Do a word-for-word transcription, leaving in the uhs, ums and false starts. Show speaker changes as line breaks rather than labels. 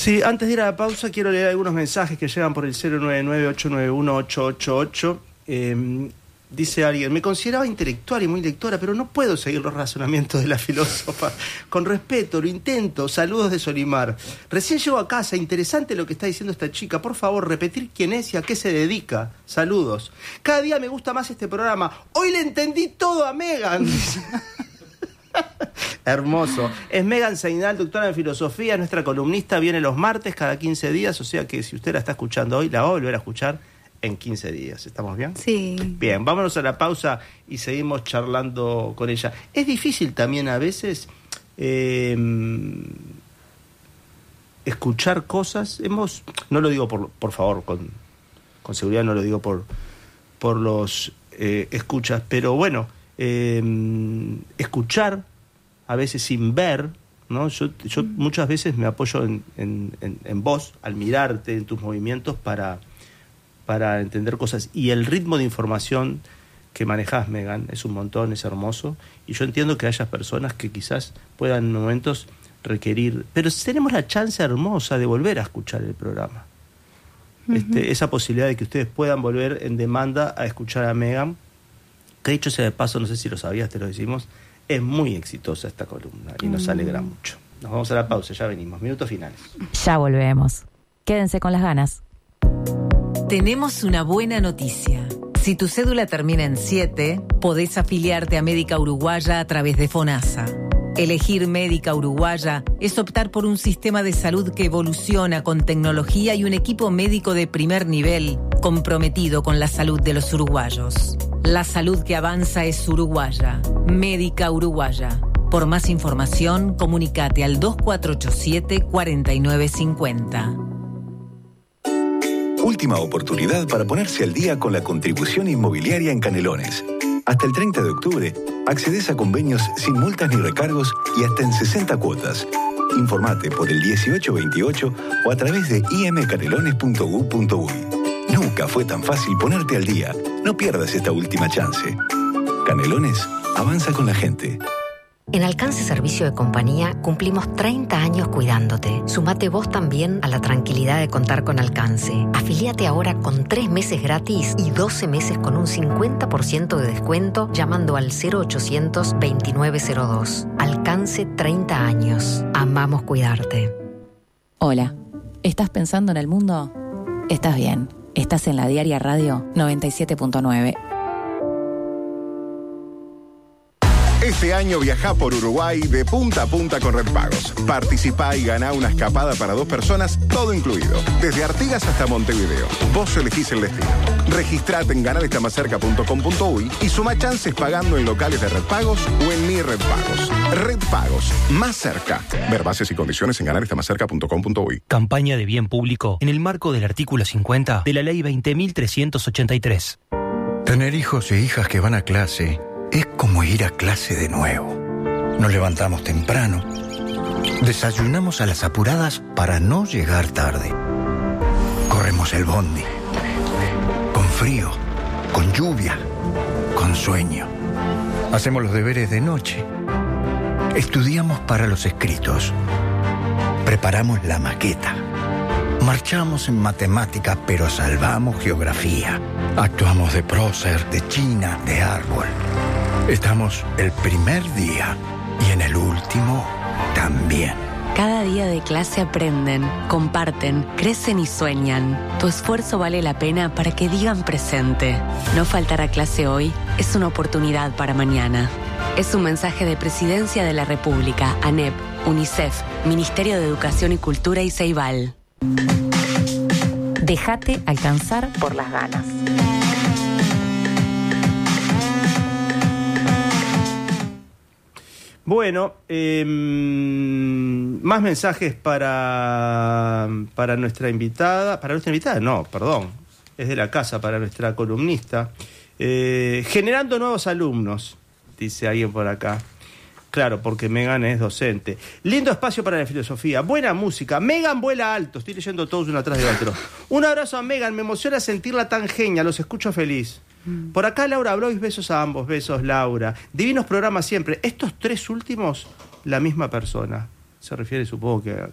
Sí, antes de ir a la pausa quiero leer algunos mensajes que llegan por el cero nueve nueve, ocho nueve uno, ocho ocho ocho. Eh, dice alguien, me consideraba intelectual y muy lectora, pero no puedo seguir los razonamientos de la filósofa. Con respeto, lo intento. Saludos de Solimar. Recién llego a casa, interesante lo que está diciendo esta chica. Por favor, repetir quién es y a qué se dedica. Saludos. Cada día me gusta más este programa. Hoy le entendí todo a Megan. Hermoso. Es Megan Seinal, doctora en filosofía, nuestra columnista, viene los martes cada quince días, o sea que si usted la está escuchando hoy, la va a volver a escuchar en quince días. ¿Estamos bien?
Sí.
Bien, vámonos a la pausa y seguimos charlando con ella. Es difícil también a veces eh, escuchar cosas. Hemos, no lo digo por, por favor, con, con seguridad no lo digo por, por los eh, escuchas, pero bueno, eh, escuchar a veces sin ver, ¿no? Yo, yo mm. muchas veces me apoyo en, en, en, en vos, al mirarte, en tus movimientos para, para entender cosas. Y el ritmo de información que manejás, Megan, es un montón, es hermoso. Y yo entiendo que haya personas que quizás puedan en momentos requerir... Pero tenemos la chance hermosa de volver a escuchar el programa. Uh-huh. Este, esa posibilidad de que ustedes puedan volver en demanda a escuchar a Megan, que dicho sea de paso, no sé si lo sabías, te lo decimos, es muy exitosa esta columna y nos alegra mucho. Nos vamos a la pausa, ya venimos. Minutos finales.
Ya volvemos. Quédense con las ganas.
Tenemos una buena noticia. Si tu cédula termina en siete, podés afiliarte a Médica Uruguaya a través de FONASA. Elegir Médica Uruguaya es optar por un sistema de salud que evoluciona con tecnología y un equipo médico de primer nivel comprometido con la salud de los uruguayos. La salud que avanza es uruguaya. Médica Uruguaya. Por más información, comunícate al dos cuatro ocho siete, cuatro nueve cinco cero.
Última oportunidad para ponerse al día con la contribución inmobiliaria en Canelones. Hasta el treinta de octubre, accedes a convenios sin multas ni recargos y hasta en sesenta cuotas. Informate por el dieciocho veintiocho o a través de i m canelones punto gov punto uy. Nunca fue tan fácil ponerte al día. No pierdas esta última chance. Canelones, avanza con la gente.
En Alcance Servicio de Compañía cumplimos treinta años cuidándote. Sumate vos también a la tranquilidad de contar con Alcance. Afilíate ahora con tres meses gratis y doce meses con un cincuenta por ciento de descuento llamando al cero ochocientos veintinueve cero dos. Alcance treinta años. Amamos cuidarte.
Hola, ¿estás pensando en el mundo? Estás bien. Estás en la Diaria Radio noventa y siete punto nueve.
Este año viajá por Uruguay de punta a punta con Red Pagos. Participá y ganá una escapada para dos personas, todo incluido. Desde Artigas hasta Montevideo. Vos elegís el destino. Registrate en ganar está más cerca punto com punto uy y suma chances pagando en locales de Red Pagos o en Mi Red Pagos. Red Pagos, más cerca. Ver bases y condiciones en ganar está más cerca punto com punto uy.
Campaña de bien público en el marco del artículo cincuenta de la Ley veinte mil trescientos ochenta y tres.
Tener hijos e hijas que van a clase es como ir a clase de nuevo. Nos levantamos temprano, desayunamos a las apuradas para no llegar tarde. Corremos el bondi, con frío, con lluvia, con sueño. Hacemos los deberes de noche. Estudiamos para los escritos. Preparamos la maqueta. Marchamos en matemática, pero salvamos geografía. Actuamos de prócer, de china, de árbol. Estamos el primer día y en el último también.
Cada día de clase aprenden, comparten, crecen y sueñan. Tu esfuerzo vale la pena para que digan presente. No faltar a clase hoy es una oportunidad para mañana. Es un mensaje de Presidencia de la República, ANEP, UNICEF, Ministerio de Educación y Cultura y Ceibal.
Déjate alcanzar por las ganas.
Bueno, eh, más mensajes para, para nuestra invitada. Para nuestra invitada, no, perdón. Es de la casa, para nuestra columnista. Eh, generando nuevos alumnos, dice alguien por acá. Claro, porque Megan es docente. Lindo espacio para la filosofía. Buena música. Megan vuela alto. Estoy leyendo todos uno atrás de otro. Un abrazo a Megan. Me emociona sentirla tan genia. Los escucho feliz. Por acá Laura Blois, besos a ambos. Besos, Laura. Divinos programas siempre. Estos tres últimos, la misma persona. Se refiere, supongo, que a,